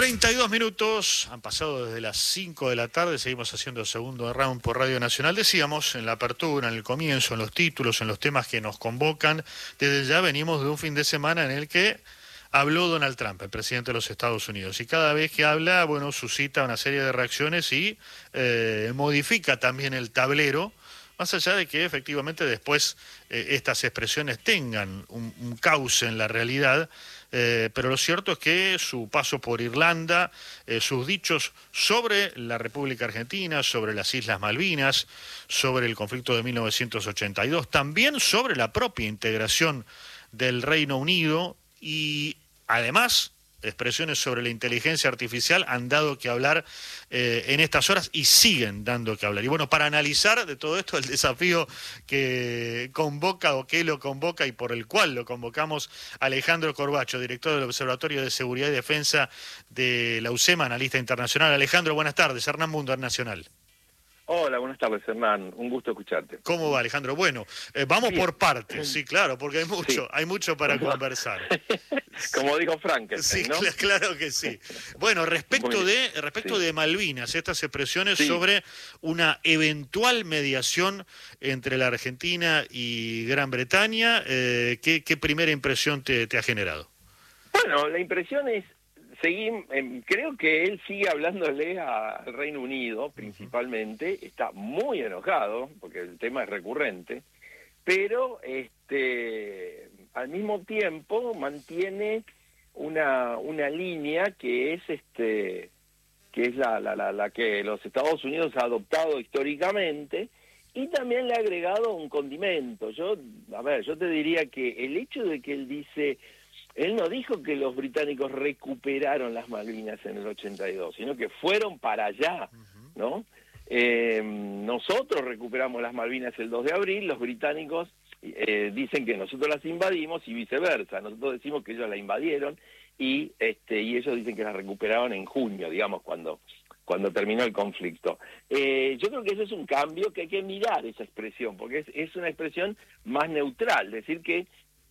32 minutos, han pasado desde las 5 de la tarde, seguimos haciendo segundo round por Radio Nacional. Decíamos en la apertura, en el comienzo, en los títulos, en los temas que nos convocan, desde ya venimos de un fin de semana en el que habló Donald Trump, el presidente de los Estados Unidos, y cada vez que habla, bueno, suscita una serie de reacciones y modifica también el tablero, más allá de que efectivamente después estas expresiones tengan un cauce en la realidad. Pero lo cierto es que su paso por Irlanda, sus dichos sobre la República Argentina, sobre las Islas Malvinas, sobre el conflicto de 1982, también sobre la propia integración del Reino Unido y además expresiones sobre la inteligencia artificial han dado que hablar en estas horas y siguen dando que hablar. Y bueno, para analizar de todo esto el desafío que convoca o que lo convoca y por el cual lo convocamos, Alejandro Corbacho, director del Observatorio de Seguridad y Defensa de la UCEMA, analista internacional. Alejandro, buenas tardes. Hernán Mundo, Nacional. Hola, buenas tardes, Hernán. Un gusto escucharte. ¿Cómo va, Alejandro? Bueno, vamos Bien. por partes, sí, claro, porque hay mucho para conversar. Como dijo Frankenstein, sí, ¿no? Claro que sí. Bueno, respecto de Malvinas, estas expresiones sobre una eventual mediación entre la Argentina y Gran Bretaña, ¿qué primera impresión te ha generado? Bueno, la impresión es, creo que él sigue hablándole al Reino Unido, principalmente, está muy enojado, porque el tema es recurrente, pero al mismo tiempo mantiene una línea que es la que los Estados Unidos ha adoptado históricamente, y también le ha agregado un condimento. Yo te diría que el hecho de que él no dijo que los británicos recuperaron las Malvinas en el 82, sino que fueron para allá, ¿no? Nosotros recuperamos las Malvinas el 2 de abril, los británicos dicen que nosotros las invadimos y viceversa. Nosotros decimos que ellos la invadieron y ellos dicen que las recuperaron en junio, digamos, cuando terminó el conflicto. Yo creo que eso es un cambio que hay que mirar, esa expresión, porque es una expresión más neutral, decir que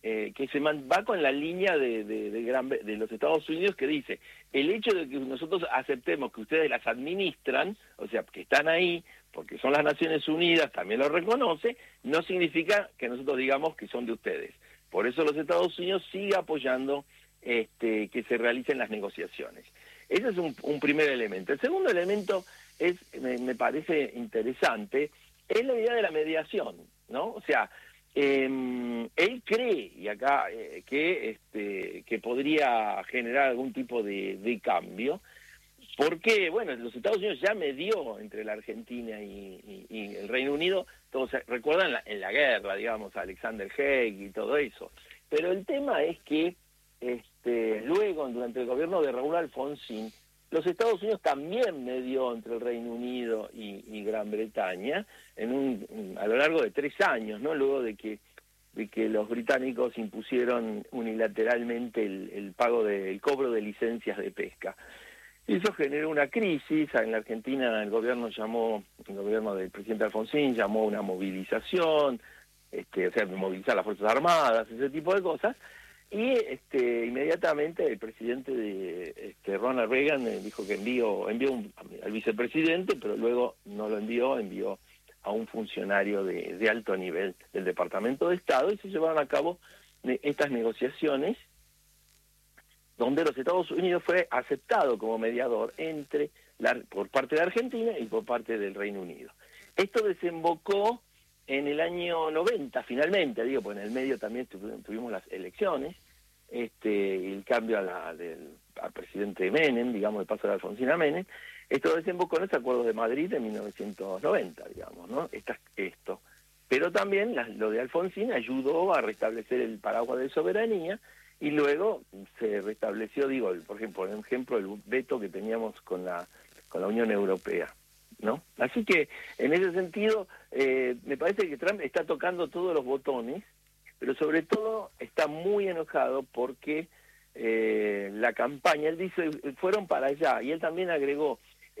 va con la línea de los Estados Unidos, que dice, el hecho de que nosotros aceptemos que ustedes las administran, o sea, que están ahí, porque son las Naciones Unidas, también lo reconoce, no significa que nosotros digamos que son de ustedes. Por eso los Estados Unidos sigue apoyando que se realicen las negociaciones. Ese es un primer elemento. El segundo elemento me parece interesante, es la idea de la mediación, ¿no? O sea, él cree, y acá, que podría generar algún tipo de cambio, porque, bueno, los Estados Unidos ya medió entre la Argentina y el Reino Unido, todos recuerdan en la guerra, digamos, a Alexander Haig y todo eso. Pero el tema es que luego, durante el gobierno de Raúl Alfonsín, los Estados Unidos también medió entre el Reino Unido y Gran Bretaña a lo largo de 3 años, ¿no? Luego de que los británicos impusieron unilateralmente el cobro de licencias de pesca. Y eso generó una crisis. En la Argentina el gobierno del presidente Alfonsín llamó a una movilización, o sea, movilizar las Fuerzas Armadas, ese tipo de cosas. Y inmediatamente el presidente Ronald Reagan dijo que envió al vicepresidente, pero luego no lo envió a un funcionario de alto nivel del Departamento de Estado, y se llevaron a cabo estas negociaciones donde los Estados Unidos fue aceptado como mediador por parte de Argentina y por parte del Reino Unido. Esto desembocó en el año 90, finalmente, porque en el medio también tuvimos las elecciones, el cambio al presidente Menem, digamos, el paso de Alfonsín a Menem. Esto desembocó en los acuerdos de Madrid en 1990, digamos, ¿no? Esto. Pero también lo de Alfonsín ayudó a restablecer el paraguas de soberanía, y luego se restableció, por ejemplo, el veto que teníamos con la Unión Europea, ¿no? Así que, en ese sentido, me parece que Trump está tocando todos los botones, pero sobre todo está muy enojado porque la campaña, él dice, fueron para allá, y él también agregó,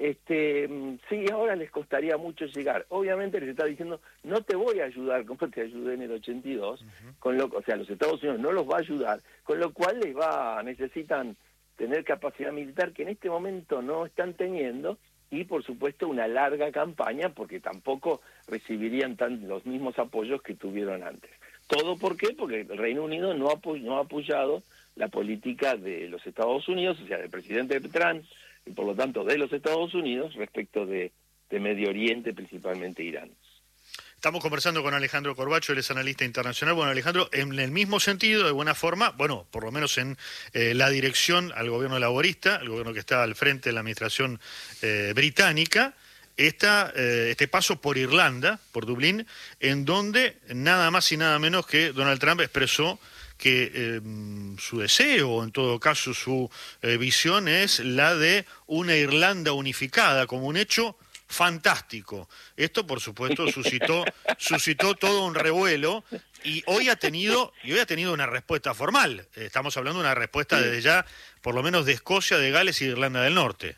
sí, ahora les costaría mucho llegar. Obviamente les está diciendo, no te voy a ayudar como te ayudé en el 82, o sea, los Estados Unidos no los va a ayudar, con lo cual necesitan tener capacidad militar que en este momento no están teniendo, y por supuesto una larga campaña, porque tampoco recibirían los mismos apoyos que tuvieron antes. ¿Todo por qué? Porque el Reino Unido no ha apoyado la política de los Estados Unidos, o sea, del presidente Trump, y por lo tanto de los Estados Unidos respecto de Medio Oriente, principalmente Irán. Estamos conversando con Alejandro Corbacho, él es analista internacional. Bueno, Alejandro, en el mismo sentido, de buena forma, bueno, por lo menos en la dirección al gobierno laborista, el gobierno que está al frente de la administración británica, este paso por Irlanda, por Dublín, en donde nada más y nada menos que Donald Trump expresó que su deseo, o en todo caso su visión, es la de una Irlanda unificada como un hecho fantástico. Esto, por supuesto, suscitó todo un revuelo y hoy ha tenido una respuesta formal. Estamos hablando de una respuesta desde ya, por lo menos de Escocia, de Gales y de Irlanda del Norte.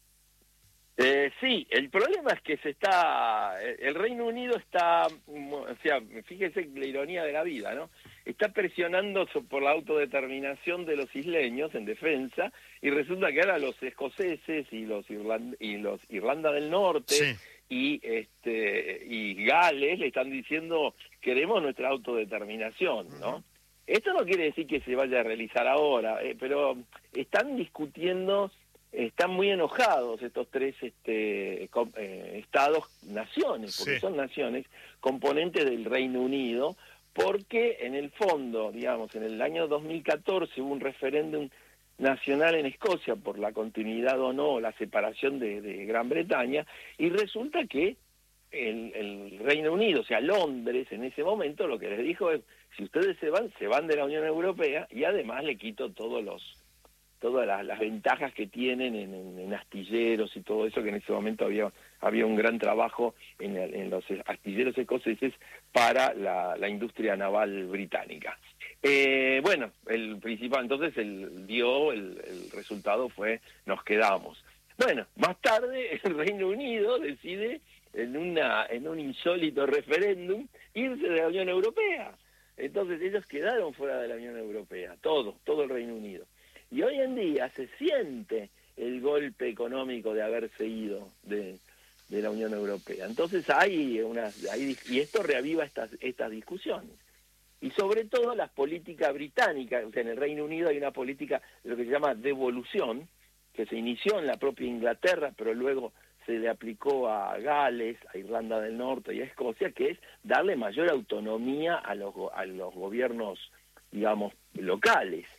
Sí, el problema es que el Reino Unido está, o sea, fíjese la ironía de la vida, ¿no? Está presionando por la autodeterminación de los isleños en defensa, y resulta que ahora los escoceses y los Irlanda del Norte, sí, y Gales le están diciendo queremos nuestra autodeterminación, ¿no? Esto no quiere decir que se vaya a realizar ahora, pero están discutiendo. Están muy enojados estos tres estados, naciones, porque son naciones, componentes del Reino Unido, porque en el fondo, digamos, en el año 2014 hubo un referéndum nacional en Escocia por la continuidad o no, la separación de Gran Bretaña, y resulta que el Reino Unido, o sea, Londres, en ese momento lo que les dijo es, si ustedes se van de la Unión Europea, y además le quito todas las ventajas que tienen en astilleros y todo eso, que en ese momento había un gran trabajo en los astilleros escoceses para la industria naval británica. Bueno, el principal, entonces el resultado fue, nos quedamos. Bueno, más tarde el Reino Unido decide, en un insólito referéndum, irse de la Unión Europea. Entonces ellos quedaron fuera de la Unión Europea, todo el Reino Unido. Y hoy en día se siente el golpe económico de haberse ido de la Unión Europea. Entonces y esto reaviva estas discusiones. Y sobre todo las políticas británicas, o sea, en el Reino Unido hay una política de lo que se llama devolución, que se inició en la propia Inglaterra, pero luego se le aplicó a Gales, a Irlanda del Norte y a Escocia, que es darle mayor autonomía a los gobiernos, digamos, locales.